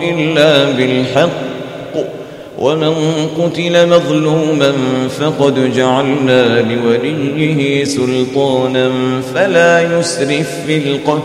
إلا بالحق ومن قتل مظلوما فقد جعلنا لوليه سلطانا فلا يسرف في القتل